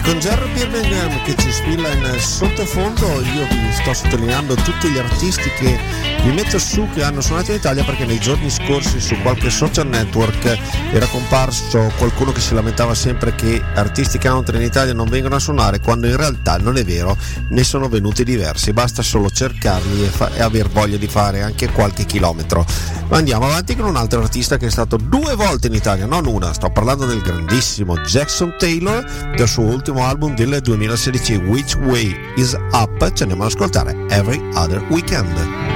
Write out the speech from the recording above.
Con Jerry Birmingham che ci sfila in sottofondo, io vi sto sottolineando tutti gli artisti che vi metto su che hanno suonato in Italia, perché nei giorni scorsi su qualche social network era comparso qualcuno che si lamentava sempre che artisti country in Italia non vengono a suonare, quando in realtà non è vero, ne sono venuti diversi, basta solo cercarli e aver voglia di fare anche qualche chilometro. Ma andiamo avanti con un altro artista che è stato 2 volte in Italia, non una, sto parlando del grandissimo Jackson Taylor, del suo ultimo album del 2016 Which Way Is Up. Ci andiamo ad ascoltare Every Other Weekend.